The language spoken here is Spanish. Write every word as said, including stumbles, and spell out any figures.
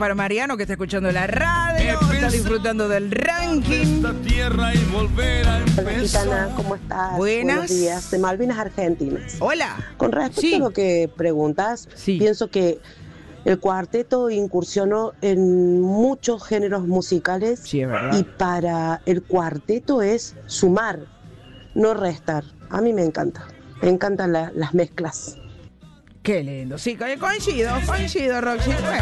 para Mariano, que está escuchando la radio, está disfrutando del ranking. Hola, Gitana, ¿cómo estás? Buenas. Buenos días, de Malvinas Argentinas. Hola. Con respecto Sí. a lo que preguntas, Sí. pienso que el cuarteto incursionó en muchos géneros musicales. Sí, es verdad. Y para el cuarteto es sumar, no restar. A mí me encanta, me encantan la- las mezclas. Qué lindo. Sí, co- coincido, coincido, Roxy. Bueno.